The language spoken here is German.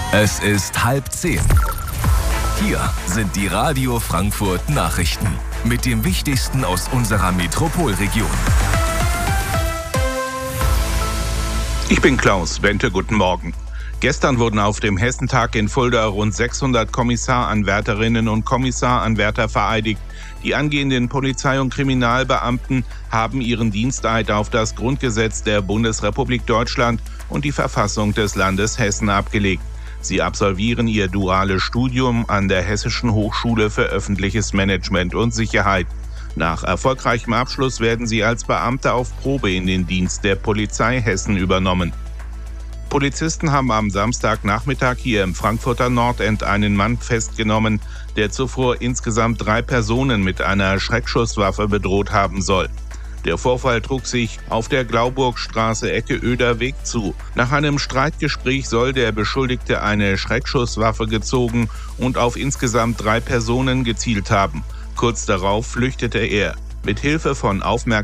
Es ist 9:30. Hier sind die Radio Frankfurt Nachrichten mit dem Wichtigsten aus unserer Metropolregion. Ich bin Klaus Wente, guten Morgen. Gestern wurden auf dem Hessentag in Fulda rund 600 Kommissaranwärterinnen und Kommissaranwärter vereidigt. Die angehenden Polizei- und Kriminalbeamten haben ihren Diensteid auf das Grundgesetz der Bundesrepublik Deutschland und die Verfassung des Landes Hessen abgelegt. Sie absolvieren ihr duales Studium an der Hessischen Hochschule für öffentliches Management und Sicherheit. Nach erfolgreichem Abschluss werden sie als Beamte auf Probe in den Dienst der Polizei Hessen übernommen. Polizisten haben am Samstagnachmittag hier im Frankfurter Nordend einen Mann festgenommen, der zuvor insgesamt 3 Personen mit einer Schreckschusswaffe bedroht haben soll. Der Vorfall trug sich auf der Glauburgstraße Ecke Oederweg zu. Nach einem Streitgespräch soll der Beschuldigte eine Schreckschusswaffe gezogen und auf insgesamt 3 Personen gezielt haben. Kurz darauf flüchtete er. Mit Hilfe von